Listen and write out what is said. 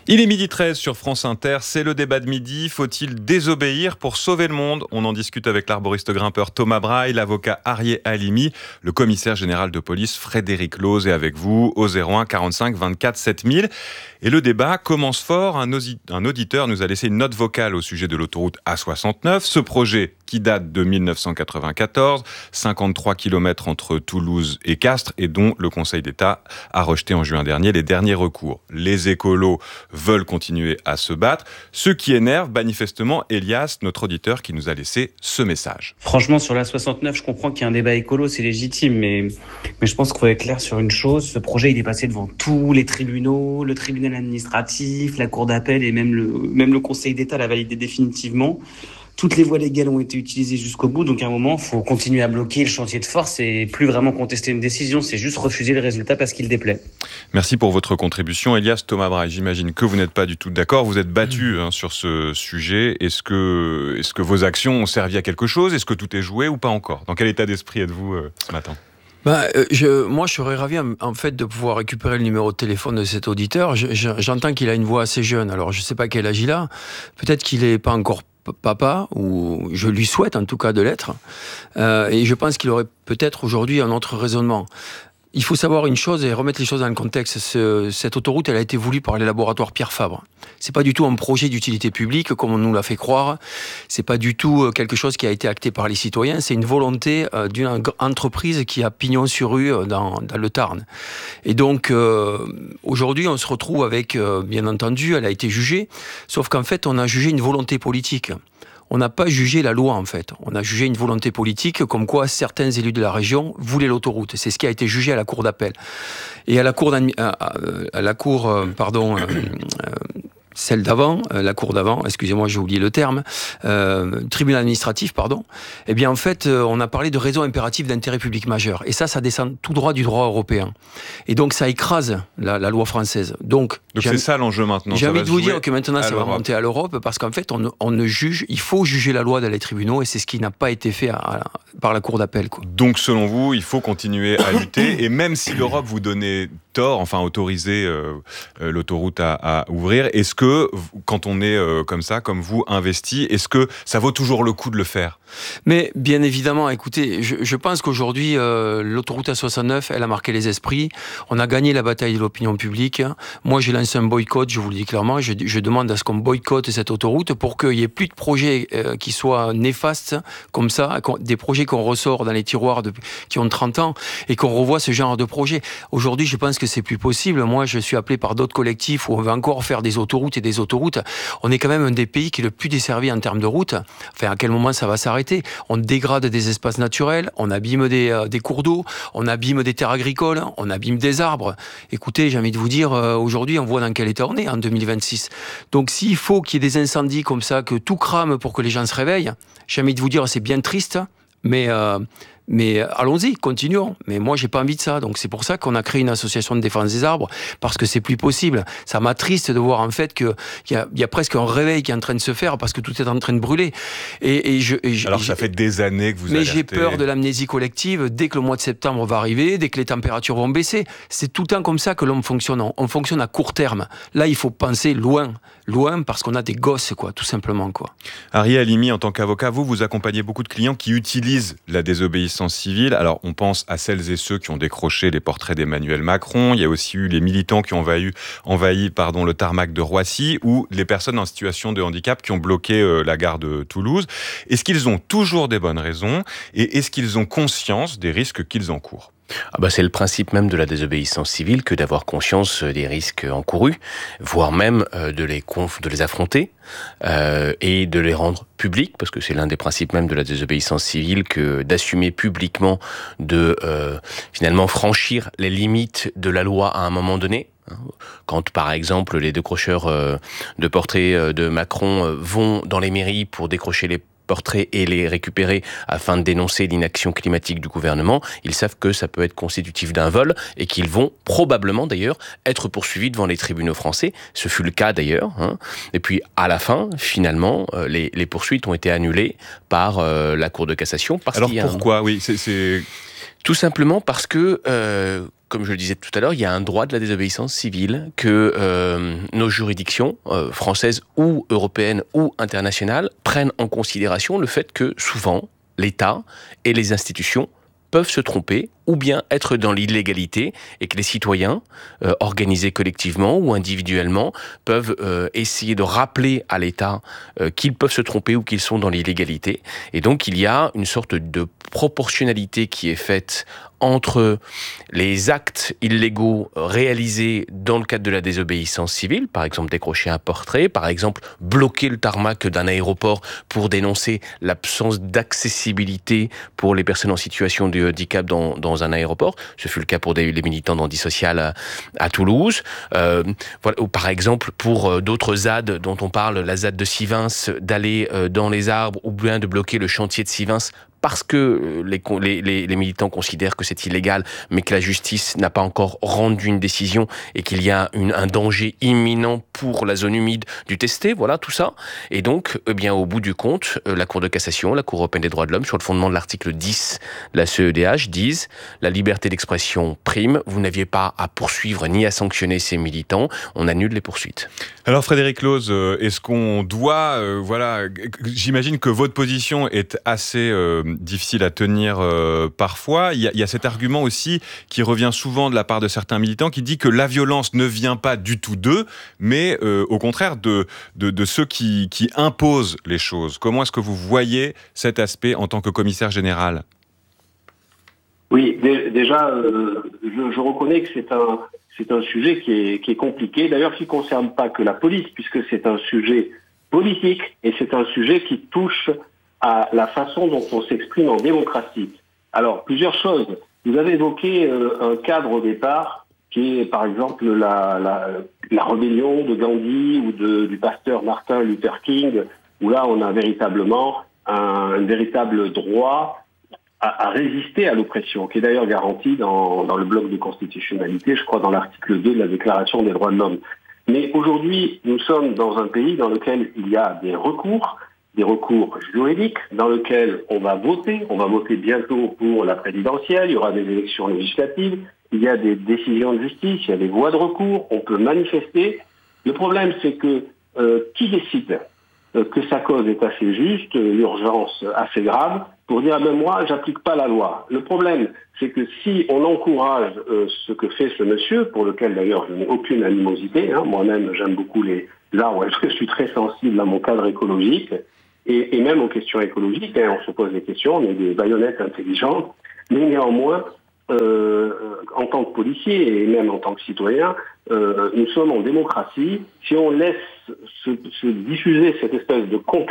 Il est 12h13 sur France Inter, c'est le débat de midi. Faut-il désobéir pour sauver le monde ? On en discute avec l'arboriste grimpeur Thomas Braille, l'avocat Arié Halimi, le commissaire général de police Frédéric Loz et avec vous au 01 45 24 7000. Et le débat commence fort. Un auditeur nous a laissé une note vocale au sujet de l'autoroute A69. Ce projet qui date de 1994, 53 km entre Toulouse et Castres et dont le Conseil d'État a rejeté en juin dernier les derniers recours. Les écolos veulent continuer à se battre. Ce qui énerve manifestement Elias, notre auditeur qui nous a laissé ce message. Franchement, sur la 69, je comprends qu'il y a un débat écolo, c'est légitime, mais je pense qu'il faut être clair sur une chose. Ce projet, il est passé devant tous les tribunaux, le tribunal administratif, la cour d'appel et même le Conseil d'État l'a validé définitivement. Toutes les voies légales ont été utilisées jusqu'au bout, donc à un moment, il faut continuer à bloquer le chantier de force et plus vraiment contester une décision, c'est juste refuser le résultat parce qu'il déplaît. Merci pour votre contribution. Elias, Thomas Braille, j'imagine que vous n'êtes pas du tout d'accord. Vous êtes battu sur ce sujet. Est-ce que vos actions ont servi à quelque chose ? Est-ce que tout est joué ou pas encore ? Dans quel état d'esprit êtes-vous ce matin ? Moi, je serais ravi en fait de pouvoir récupérer le numéro de téléphone de cet auditeur. J'entends qu'il a une voix assez jeune. Alors, je ne sais pas quel âge il a. Peut-être qu'il n'est pas encore papa, ou je lui souhaite en tout cas de l'être. Et je pense qu'il aurait peut-être aujourd'hui un autre raisonnement. Il faut savoir une chose et remettre les choses dans le contexte. Cette autoroute, elle a été voulue par les laboratoires Pierre Fabre. C'est pas du tout un projet d'utilité publique comme on nous l'a fait croire. C'est pas du tout quelque chose qui a été acté par les citoyens. C'est une volonté d'une entreprise qui a pignon sur rue dans le Tarn. Et donc aujourd'hui, on se retrouve avec, bien entendu, elle a été jugée. Sauf qu'en fait, on a jugé une volonté politique. On n'a pas jugé la loi, en fait. On a jugé une volonté politique, comme quoi certains élus de la région voulaient l'autoroute. C'est ce qui a été jugé à la cour d'appel. Et à la cour, celle d'avant, la cour d'avant, excusez-moi, j'ai oublié le terme, tribunal administratif, pardon, eh bien, en fait, on a parlé de raison impérative d'intérêt public majeur. Et ça descend tout droit du droit européen. Et donc, ça écrase la loi française. Donc c'est ça l'enjeu maintenant. J'ai envie de vous dire que maintenant, ça va monter à l'Europe, parce qu'en fait, on ne juge, il faut juger la loi dans les tribunaux, et c'est ce qui n'a pas été fait par la cour d'appel, quoi. Donc, selon vous, il faut continuer à lutter, et même si l'Europe vous donnait tort, enfin autoriser l'autoroute à ouvrir, est-ce que, quand on est comme ça, comme vous, investi, est-ce que ça vaut toujours le coup de le faire ? Mais bien évidemment, écoutez, je pense qu'aujourd'hui, l'autoroute A69, elle a marqué les esprits. On a gagné la bataille de l'opinion publique. Moi, j'ai lancé un boycott, je vous le dis clairement. Je demande à ce qu'on boycotte cette autoroute pour qu'il n'y ait plus de projets qui soient néfastes comme ça, des projets qu'on ressort dans les tiroirs qui ont 30 ans et qu'on revoit ce genre de projet. Aujourd'hui, je pense que c'est plus possible. Moi, je suis appelé par d'autres collectifs où on veut encore faire des autoroutes et des autoroutes. On est quand même un des pays qui est le plus desservi en termes de routes. Enfin, à quel moment ça va s'arrêter ? On dégrade des espaces naturels, on abîme des cours d'eau, on abîme des terres agricoles, on abîme des arbres. Écoutez, j'ai envie de vous dire, aujourd'hui, on voit dans quel état on est en 2026. Donc, s'il faut qu'il y ait des incendies comme ça, que tout crame pour que les gens se réveillent, j'ai envie de vous dire, c'est bien triste, mais allons-y, continuons. Mais moi, j'ai pas envie de ça. Donc, c'est pour ça qu'on a créé une association de défense des arbres, parce que c'est plus possible. Ça m'attriste de voir, en fait, qu'il y a presque un réveil qui est en train de se faire, parce que tout est en train de brûler. Alors, ça fait des années que vous alertez. Mais j'ai peur de l'amnésie collective dès que le mois de septembre va arriver, dès que les températures vont baisser. C'est tout le temps comme ça que l'homme fonctionne. On fonctionne à court terme. Là, il faut penser loin, parce qu'on a des gosses, quoi, tout simplement, quoi. Arié Halimi, en tant qu'avocat, vous accompagnez beaucoup de clients qui utilisent la désobéissance civile. Alors, on pense à celles et ceux qui ont décroché les portraits d'Emmanuel Macron. Il y a aussi eu les militants qui ont envahi le tarmac de Roissy, ou les personnes en situation de handicap qui ont bloqué la gare de Toulouse. Est-ce qu'ils ont toujours des bonnes raisons et est-ce qu'ils ont conscience des risques qu'ils encourent ? C'est le principe même de la désobéissance civile que d'avoir conscience des risques encourus, voire même de les affronter et de les rendre publics, parce que c'est l'un des principes même de la désobéissance civile que d'assumer publiquement de finalement franchir les limites de la loi à un moment donné. Quand, par exemple, les décrocheurs de portraits de Macron vont dans les mairies pour décrocher les portraits et les récupérer afin de dénoncer l'inaction climatique du gouvernement, ils savent que ça peut être constitutif d'un vol et qu'ils vont probablement d'ailleurs être poursuivis devant les tribunaux français. Ce fut le cas d'ailleurs. Et puis à la fin, finalement, les poursuites ont été annulées par la Cour de cassation. Alors pourquoi ? Oui, Tout simplement parce que, comme je le disais tout à l'heure, il y a un droit de la désobéissance civile que nos juridictions françaises ou européennes ou internationales prennent en considération le fait que souvent l'État et les institutions peuvent se tromper ou bien être dans l'illégalité et que les citoyens, organisés collectivement ou individuellement, peuvent essayer de rappeler à l'État qu'ils peuvent se tromper ou qu'ils sont dans l'illégalité. Et donc il y a une sorte de proportionnalité qui est faite entre les actes illégaux réalisés dans le cadre de la désobéissance civile, par exemple décrocher un portrait, par exemple bloquer le tarmac d'un aéroport pour dénoncer l'absence d'accessibilité pour les personnes en situation de handicap dans un aéroport. Ce fut le cas pour les militants d'Antisocial à Toulouse. Voilà, ou par exemple pour d'autres ZAD dont on parle, la ZAD de Sivins, d'aller dans les arbres ou bien de bloquer le chantier de Sivins parce que les militants considèrent que c'est illégal, mais que la justice n'a pas encore rendu une décision et qu'il y a un danger imminent pour la zone humide du Testé, voilà tout ça. Et donc, eh bien, au bout du compte, la Cour de cassation, la Cour européenne des droits de l'homme, sur le fondement de l'article 10 de la CEDH, disent la liberté d'expression prime, vous n'aviez pas à poursuivre ni à sanctionner ces militants, on annule les poursuites. Alors Frédéric Looz, est-ce qu'on doit, j'imagine que votre position est assez difficile à tenir parfois. Il y a cet argument aussi qui revient souvent de la part de certains militants qui dit que la violence ne vient pas du tout d'eux, mais au contraire de ceux qui imposent les choses. Comment est-ce que vous voyez cet aspect en tant que commissaire général ? Oui, déjà, je reconnais que c'est un sujet qui est compliqué, d'ailleurs qui ne concerne pas que la police, puisque c'est un sujet politique et c'est un sujet qui touche à la façon dont on s'exprime en démocratie. Alors, plusieurs choses. Vous avez évoqué un cadre au départ qui est, par exemple, la rébellion de Gandhi ou du pasteur Martin Luther King, où là, on a véritablement un véritable droit à résister à l'oppression, qui est d'ailleurs garanti dans le bloc de constitutionnalité, je crois dans l'article 2 de la Déclaration des droits de l'homme. Mais aujourd'hui, nous sommes dans un pays dans lequel il y a des recours juridiques, dans lequel on va voter bientôt pour la présidentielle, il y aura des élections législatives, il y a des décisions de justice, il y a des voies de recours, on peut manifester. Le problème, c'est que qui décide que sa cause est assez juste, l'urgence assez grave, pour dire moi, j'applique pas la loi. Le problème, c'est que si on encourage ce que fait ce monsieur, pour lequel d'ailleurs je n'ai aucune animosité, moi-même j'aime beaucoup les arbres, je suis très sensible à mon cadre écologique, et même aux questions écologiques, on se pose des questions, on est des baïonnettes intelligentes, mais néanmoins, en tant que policier et même en tant que citoyen, nous sommes en démocratie. Si on laisse se diffuser cette espèce de